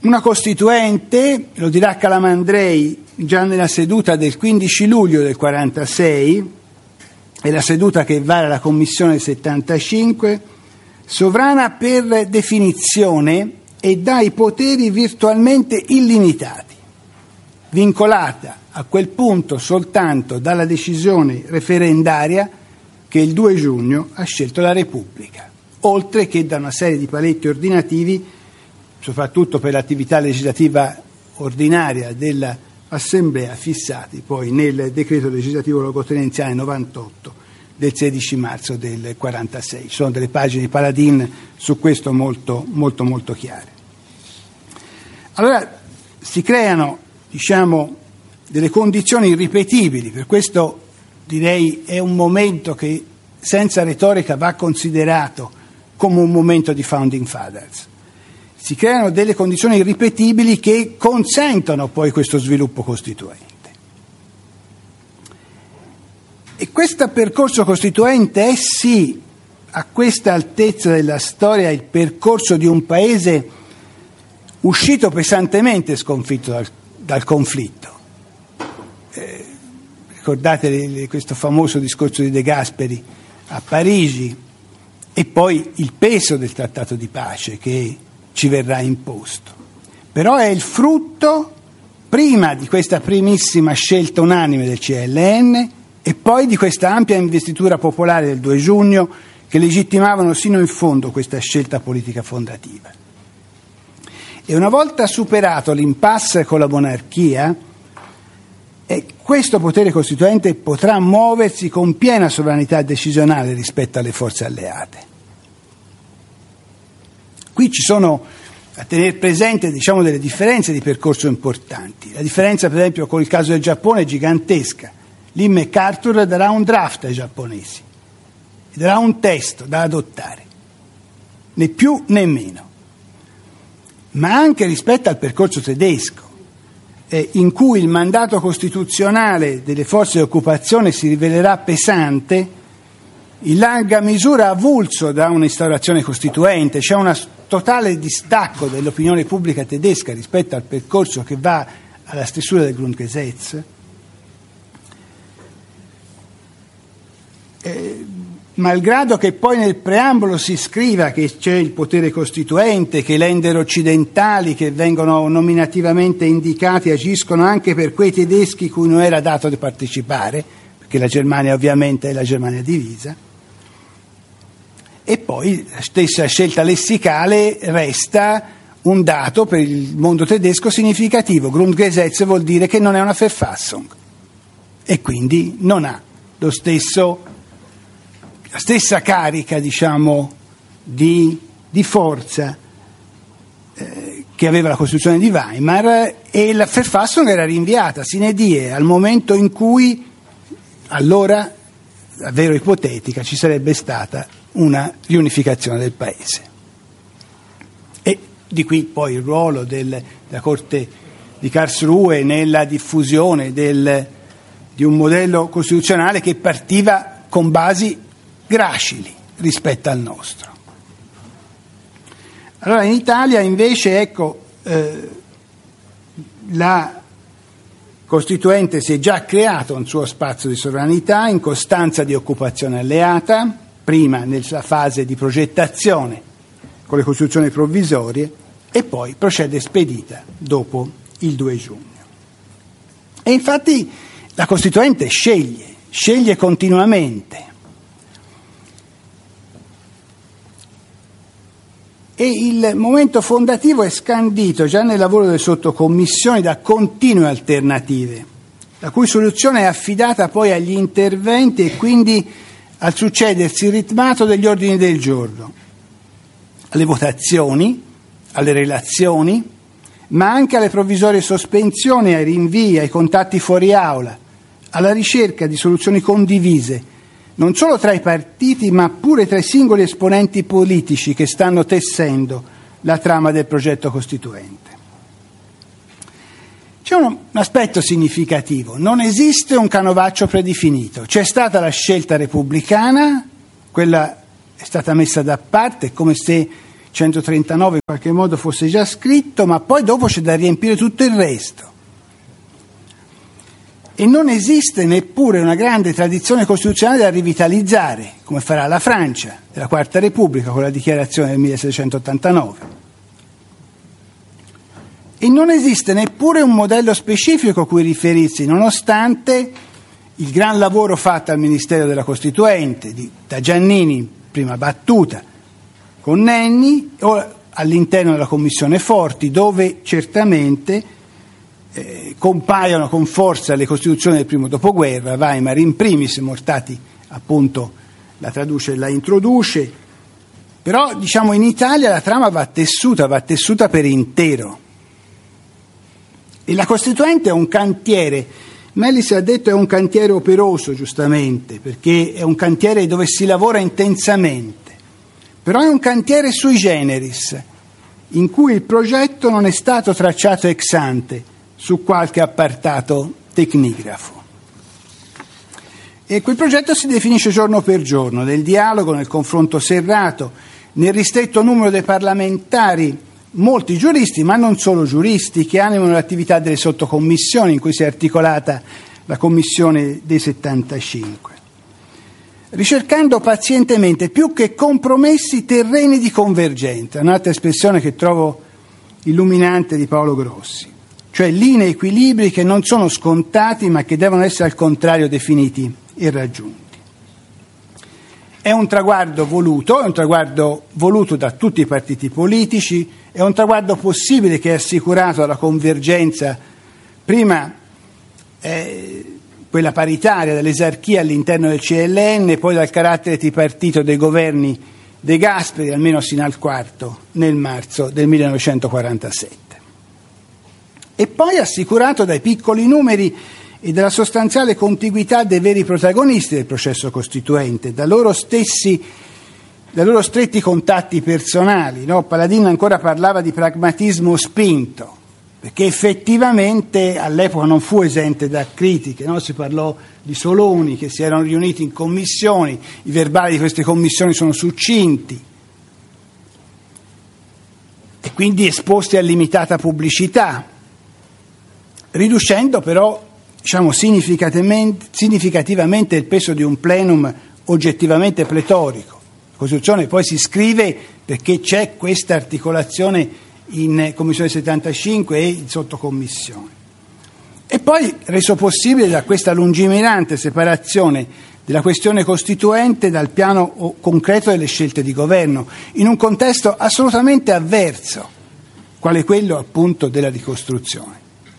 Una Costituente, lo dirà Calamandrei già nella seduta del 15 luglio del 46, è la seduta che vara la Commissione 75, sovrana per definizione e dai poteri virtualmente illimitati, vincolata a quel punto soltanto dalla decisione referendaria che il 2 giugno ha scelto la Repubblica, oltre che da una serie di paletti ordinativi, soprattutto per l'attività legislativa ordinaria dell'Assemblea, fissati poi nel decreto legislativo logotenenziale 98 del 16 marzo del 46. Ci sono delle pagine di Paladin su questo molto chiare. Allora si creano, delle condizioni irripetibili, per questo direi è un momento che senza retorica va considerato come un momento di Founding Fathers. Si creano delle condizioni irripetibili che consentono poi questo sviluppo costituente. E questo percorso costituente è sì, a questa altezza della storia, il percorso di un paese uscito pesantemente sconfitto dal conflitto. Ricordate questo famoso discorso di De Gasperi a Parigi e poi il peso del trattato di pace che ci verrà imposto. Però è il frutto prima di questa primissima scelta unanime del CLN e poi di questa ampia investitura popolare del 2 giugno che legittimavano sino in fondo questa scelta politica fondativa. E una volta superato l'impasse con la monarchia, questo potere costituente potrà muoversi con piena sovranità decisionale rispetto alle forze alleate. Qui ci sono a tenere presente delle differenze di percorso importanti. La differenza per esempio con il caso del Giappone è gigantesca. Lì MacArthur darà un draft ai giapponesi, darà un testo da adottare, né più né meno. Ma anche rispetto al percorso tedesco, in cui il mandato costituzionale delle forze di occupazione si rivelerà pesante, in larga misura avulso da un'instaurazione costituente. C'è un totale distacco dell'opinione pubblica tedesca rispetto al percorso che va alla stesura del Grundgesetz. Malgrado che poi nel preambolo si scriva che c'è il potere costituente, che i Länder occidentali che vengono nominativamente indicati agiscono anche per quei tedeschi cui non era dato di partecipare, perché la Germania ovviamente è la Germania divisa, e poi la stessa scelta lessicale resta un dato per il mondo tedesco significativo. Grundgesetz vuol dire che non è una Verfassung e quindi non ha la stessa carica di forza che aveva la Costituzione di Weimar, e la Verfassung era rinviata sine die al momento in cui allora, davvero ipotetica, ci sarebbe stata una riunificazione del Paese. E di qui poi il ruolo della Corte di Karlsruhe nella diffusione di un modello costituzionale che partiva con basi gracili rispetto al nostro. Allora in Italia invece la Costituente si è già creato un suo spazio di sovranità in costanza di occupazione alleata, prima nella fase di progettazione con le costituzioni provvisorie e poi procede spedita dopo il 2 giugno. E infatti la Costituente sceglie continuamente. E il momento fondativo è scandito già nel lavoro delle sottocommissioni da continue alternative, la cui soluzione è affidata poi agli interventi e quindi al succedersi ritmato degli ordini del giorno, alle votazioni, alle relazioni, ma anche alle provvisorie sospensioni, ai rinvii, ai contatti fuori aula, alla ricerca di soluzioni condivise, non solo tra i partiti ma pure tra i singoli esponenti politici che stanno tessendo la trama del progetto costituente. C'è un aspetto significativo: non esiste un canovaccio predefinito. C'è stata la scelta repubblicana, quella è stata messa da parte, è come se 139 in qualche modo fosse già scritto, ma poi dopo c'è da riempire tutto il resto. E non esiste neppure una grande tradizione costituzionale da rivitalizzare, come farà la Francia della Quarta Repubblica con la dichiarazione del 1789. E non esiste neppure un modello specifico a cui riferirsi, nonostante il gran lavoro fatto al Ministero della Costituente, da Giannini, prima battuta, con Nenni, o all'interno della Commissione Forti, dove certamente compaiono con forza le Costituzioni del primo dopoguerra, Weimar in primis, Mortati appunto la traduce e la introduce, però diciamo in Italia la trama va tessuta per intero. E la Costituente è un cantiere, Mellis ha detto è un cantiere operoso giustamente, perché è un cantiere dove si lavora intensamente, però è un cantiere sui generis, in cui il progetto non è stato tracciato ex ante su qualche appartato tecnigrafo. E quel progetto si definisce giorno per giorno, nel dialogo, nel confronto serrato, nel ristretto numero dei parlamentari, molti giuristi, ma non solo giuristi, che animano l'attività delle sottocommissioni in cui si è articolata la Commissione dei 75, ricercando pazientemente, più che compromessi, terreni di convergenza, un'altra espressione che trovo illuminante di Paolo Grossi, cioè linee equilibri che non sono scontati ma che devono essere al contrario definiti e raggiunti. È un traguardo voluto da tutti i partiti politici, è un traguardo possibile che è assicurato dalla convergenza, prima quella paritaria dell'esarchia all'interno del CLN, poi dal carattere tripartito dei governi De Gasperi, almeno sino al quarto, nel marzo del 1947. E poi assicurato dai piccoli numeri e dalla sostanziale contiguità dei veri protagonisti del processo costituente, da loro stretti contatti personali. No? Paladino ancora parlava di pragmatismo spinto, perché effettivamente all'epoca non fu esente da critiche, no? Si parlò di Soloni che si erano riuniti in commissioni, i verbali di queste commissioni sono succinti e quindi esposti a limitata pubblicità, riducendo però significativamente il peso di un plenum oggettivamente pletorico. La Costituzione poi si scrive perché c'è questa articolazione in Commissione 75 e in sottocommissione. E poi reso possibile da questa lungimirante separazione della questione costituente dal piano concreto delle scelte di governo, in un contesto assolutamente avverso, quale quello appunto della ricostruzione.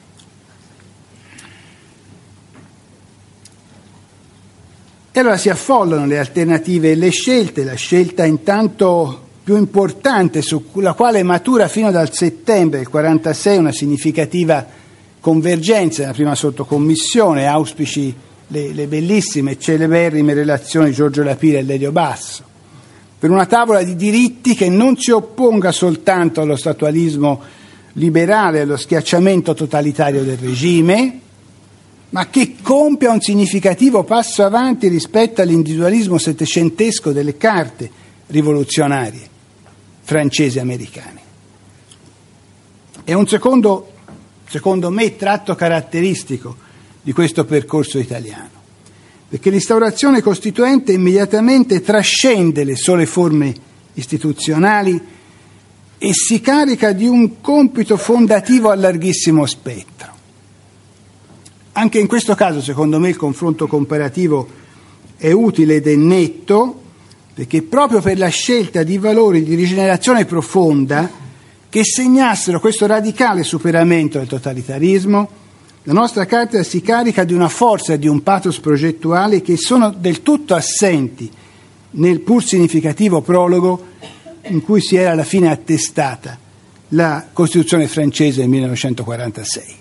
E allora si affollano le alternative e le scelte, la scelta intanto più importante su la quale matura fino dal settembre del 1946 una significativa convergenza nella prima sottocommissione, auspici le bellissime e celeberrime relazioni di Giorgio La Pira e Lelio Basso, per una tavola di diritti che non si opponga soltanto allo statualismo liberale, allo schiacciamento totalitario del regime, ma che compia un significativo passo avanti rispetto all'individualismo settecentesco delle carte rivoluzionarie francesi e americane. È un secondo me, tratto caratteristico di questo percorso italiano, perché l'instaurazione costituente immediatamente trascende le sole forme istituzionali e si carica di un compito fondativo a larghissimo spettro. Anche in questo caso, secondo me, il confronto comparativo è utile ed è netto, perché proprio per la scelta di valori di rigenerazione profonda che segnassero questo radicale superamento del totalitarismo, la nostra Carta si carica di una forza e di un pathos progettuale che sono del tutto assenti nel pur significativo prologo in cui si era alla fine attestata la Costituzione francese del 1946.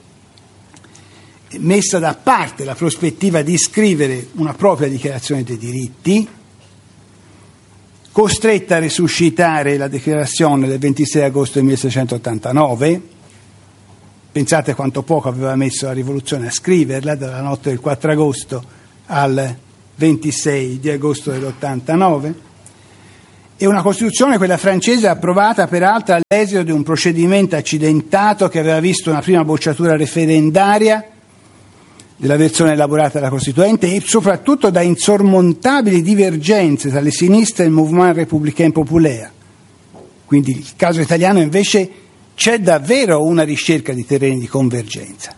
Messa da parte la prospettiva di scrivere una propria dichiarazione dei diritti, costretta a resuscitare la dichiarazione del 26 agosto del 1789, pensate quanto poco aveva messo la rivoluzione a scriverla, dalla notte del 4 agosto al 26 di agosto dell'89, E una Costituzione, quella francese, approvata peraltro all'esito di un procedimento accidentato che aveva visto una prima bocciatura referendaria della versione elaborata dalla Costituente e soprattutto da insormontabili divergenze tra le sinistre e il Mouvement Républicain Populaire. Quindi il caso italiano invece c'è davvero una ricerca di terreni di convergenza.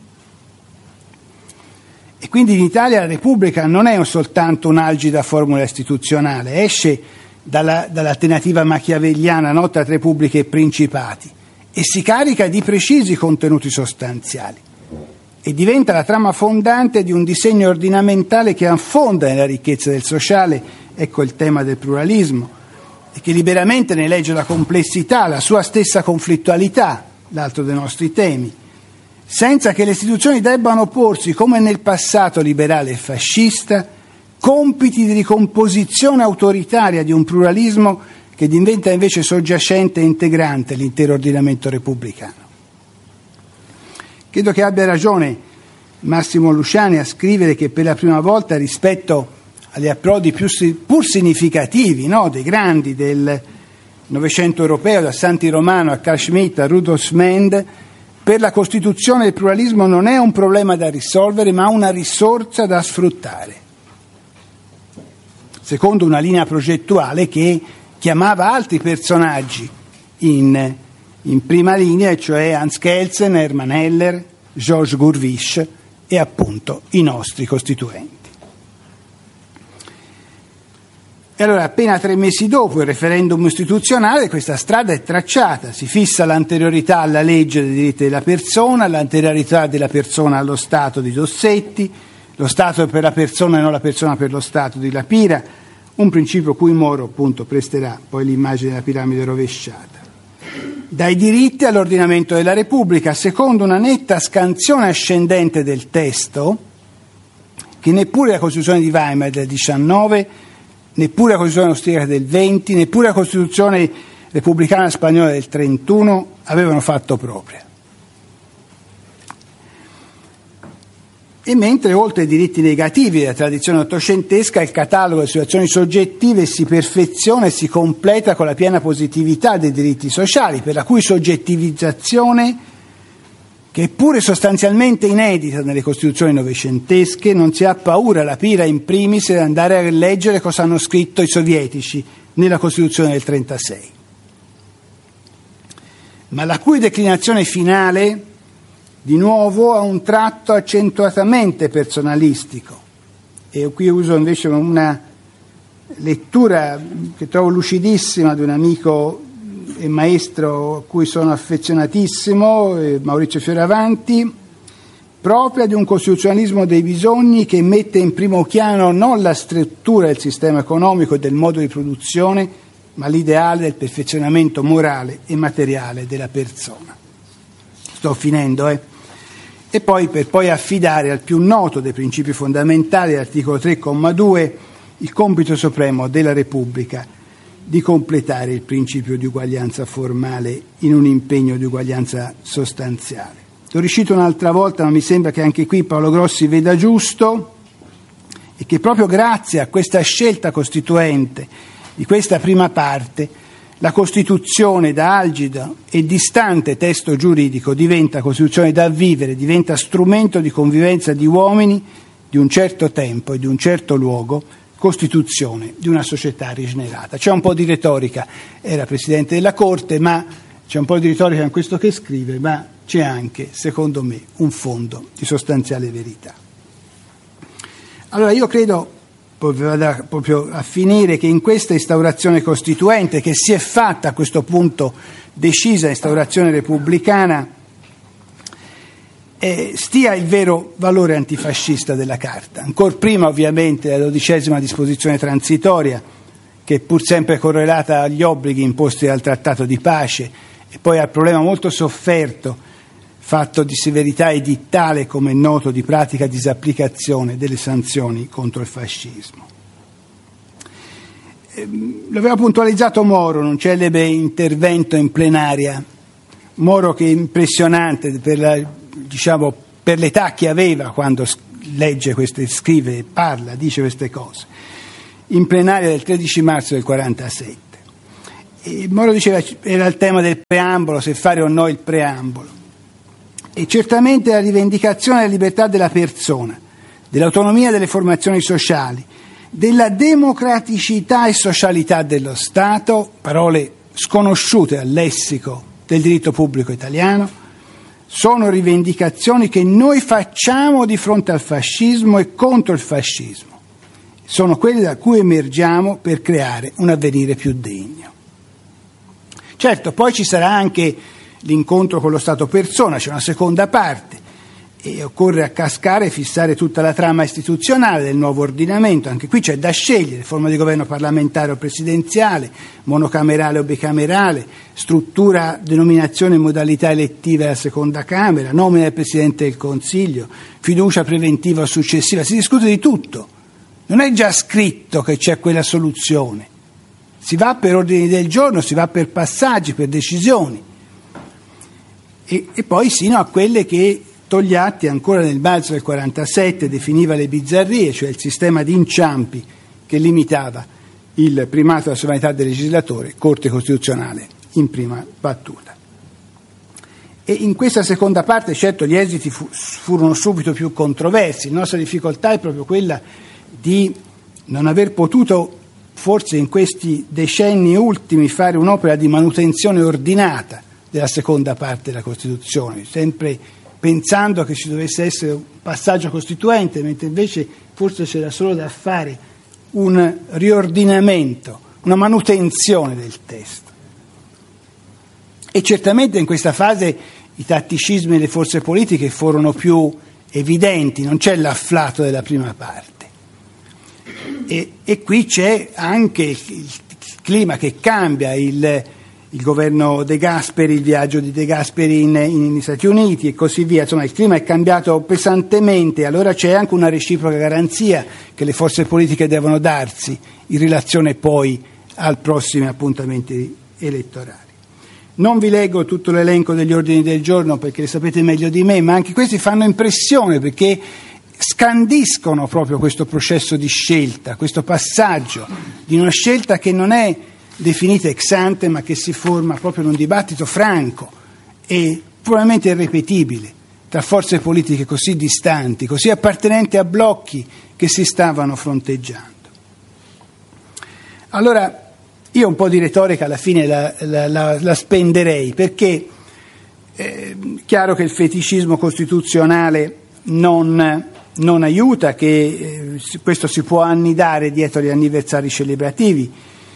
E quindi in Italia la Repubblica non è soltanto un'algida formula istituzionale, esce dall'alternativa machiavelliana nota tra repubbliche e principati e si carica di precisi contenuti sostanziali e diventa la trama fondante di un disegno ordinamentale che affonda nella ricchezza del sociale, ecco il tema del pluralismo, e che liberamente ne legge la complessità, la sua stessa conflittualità, l'altro dei nostri temi, senza che le istituzioni debbano porsi, come nel passato liberale e fascista, compiti di ricomposizione autoritaria di un pluralismo che diventa invece soggiacente e integrante l'intero ordinamento repubblicano. Credo che abbia ragione Massimo Luciani a scrivere che per la prima volta rispetto agli approdi pur significativi, no, dei grandi del Novecento europeo, da Santi Romano a Carl Schmitt a Rudolf Mend, per la Costituzione il pluralismo non è un problema da risolvere ma una risorsa da sfruttare, secondo una linea progettuale che chiamava altri personaggi in prima linea, cioè Hans Kelsen, Hermann Heller, Georges Gurvish e appunto i nostri costituenti. E allora appena 3 mesi dopo il referendum istituzionale questa strada è tracciata, si fissa l'anteriorità alla legge dei diritti della persona, l'anteriorità della persona allo Stato di Dossetti, lo Stato per la persona e non la persona per lo Stato di La Pira, un principio cui Moro appunto presterà poi l'immagine della piramide rovesciata. Dai diritti all'ordinamento della Repubblica, secondo una netta scansione ascendente del testo, che neppure la Costituzione di Weimar del 19, neppure la Costituzione austriaca del 20, neppure la Costituzione repubblicana spagnola del 31 avevano fatto propria. E mentre oltre ai diritti negativi della tradizione ottocentesca il catalogo delle situazioni soggettive si perfeziona e si completa con la piena positività dei diritti sociali, per la cui soggettivizzazione, che è pure sostanzialmente inedita nelle Costituzioni novecentesche, non si ha paura, La Pira in primis, di andare a leggere cosa hanno scritto i sovietici nella Costituzione del 36. Ma la cui declinazione finale di nuovo ha un tratto accentuatamente personalistico, e qui uso invece una lettura che trovo lucidissima di un amico e maestro a cui sono affezionatissimo, Maurizio Fioravanti, propria di un costituzionalismo dei bisogni che mette in primo piano non la struttura del sistema economico e del modo di produzione, ma l'ideale del perfezionamento morale e materiale della persona. Sto finendo, E poi per poi affidare al più noto dei principi fondamentali, l'articolo 3,2, il compito supremo della Repubblica di completare il principio di uguaglianza formale in un impegno di uguaglianza sostanziale. Lo ricito un'altra volta, ma mi sembra che anche qui Paolo Grossi veda giusto, e che proprio grazie a questa scelta costituente di questa prima parte la Costituzione da algido e distante testo giuridico diventa Costituzione da vivere, diventa strumento di convivenza di uomini di un certo tempo e di un certo luogo, Costituzione di una società rigenerata. C'è un po' di retorica, era Presidente della Corte, ma c'è un po' di retorica in questo che scrive, ma c'è anche, secondo me, un fondo di sostanziale verità. Allora io credo, vado proprio a finire, che in questa instaurazione costituente, che si è fatta a questo punto decisa instaurazione repubblicana, stia il vero valore antifascista della Carta, ancor prima ovviamente la 12ª disposizione transitoria, che è pur sempre correlata agli obblighi imposti dal Trattato di pace, e poi al problema molto sofferto fatto di severità edittale, come è noto, di pratica disapplicazione delle sanzioni contro il fascismo. L'aveva puntualizzato Moro in un celebre intervento in plenaria. Moro, che è impressionante per l'età che aveva quando legge queste, scrive, parla, dice queste cose, in plenaria del 13 marzo del 47. Moro diceva, era il tema del preambolo, se fare o no il preambolo. E certamente la rivendicazione della libertà della persona, dell'autonomia delle formazioni sociali, della democraticità e socialità dello Stato, parole sconosciute al lessico del diritto pubblico italiano, sono rivendicazioni che noi facciamo di fronte al fascismo e contro il fascismo. Sono quelle da cui emergiamo per creare un avvenire più degno. Certo, poi ci sarà anche l'incontro con lo Stato persona, c'è una seconda parte e occorre accascare e fissare tutta la trama istituzionale del nuovo ordinamento. Anche qui c'è da scegliere: forma di governo parlamentare o presidenziale, monocamerale o bicamerale, struttura, denominazione e modalità elettive della seconda Camera, nomina del Presidente del Consiglio, fiducia preventiva o successiva. Si discute di tutto, non è già scritto che c'è quella soluzione, si va per ordini del giorno, si va per passaggi, per decisioni. E poi sino a quelle che Togliatti ancora nel marzo del 1947 definiva le bizzarrie, cioè il sistema di inciampi che limitava il primato della sovranità del legislatore, Corte Costituzionale in prima battuta. E in questa seconda parte, certo, gli esiti furono subito più controversi. La nostra difficoltà è proprio quella di non aver potuto, forse in questi decenni ultimi, fare un'opera di manutenzione ordinata della seconda parte della Costituzione, sempre pensando che ci dovesse essere un passaggio costituente, mentre invece forse c'era solo da fare un riordinamento, una manutenzione del testo. E certamente in questa fase i tatticismi delle forze politiche furono più evidenti, non c'è l'afflato della prima parte. E qui c'è anche il clima che cambia, il governo De Gasperi, il viaggio di De Gasperi negli Stati Uniti e così via. Insomma, il clima è cambiato pesantemente, allora c'è anche una reciproca garanzia che le forze politiche devono darsi in relazione poi ai prossimi appuntamenti elettorali. Non vi leggo tutto l'elenco degli ordini del giorno perché le sapete meglio di me, ma anche questi fanno impressione perché scandiscono proprio questo processo di scelta, questo passaggio di una scelta che non è definita ex ante, ma che si forma proprio in un dibattito franco e probabilmente irripetibile tra forze politiche così distanti, così appartenenti a blocchi che si stavano fronteggiando. Allora, io un po' di retorica alla fine la spenderei, perché è chiaro che il feticismo costituzionale non aiuta, che questo si può annidare dietro gli anniversari celebrativi.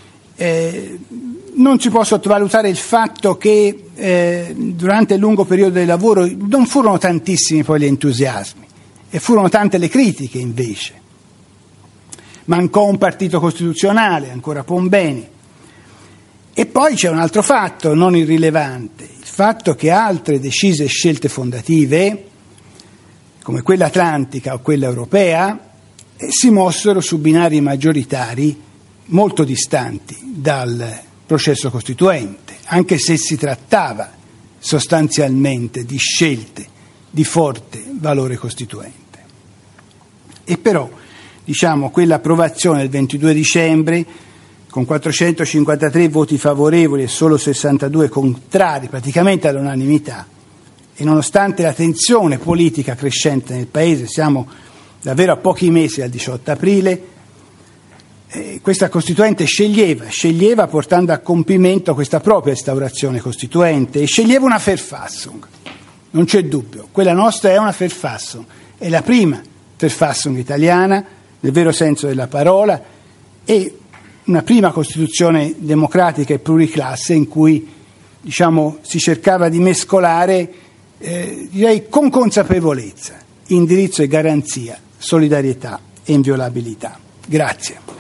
Non si può sottovalutare il fatto che durante il lungo periodo del lavoro non furono tantissimi poi gli entusiasmi e furono tante le critiche invece. Mancò un partito costituzionale, ancora Pombeni. E poi c'è un altro fatto non irrilevante, il fatto che altre decise scelte fondative, come quella atlantica o quella europea, si mossero su binari maggioritari molto distanti dal processo costituente, anche se si trattava sostanzialmente di scelte di forte valore costituente. E però, quell'approvazione del 22 dicembre, con 453 voti favorevoli e solo 62 contrari, praticamente all'unanimità, e nonostante la tensione politica crescente nel Paese, siamo davvero a pochi mesi dal 18 aprile, questa Costituente sceglieva portando a compimento questa propria instaurazione costituente e sceglieva una Verfassung, non c'è dubbio, quella nostra è una Verfassung, è la prima Verfassung italiana nel vero senso della parola e una prima Costituzione democratica e pluriclasse in cui si cercava di mescolare direi con consapevolezza indirizzo e garanzia, solidarietà e inviolabilità. Grazie.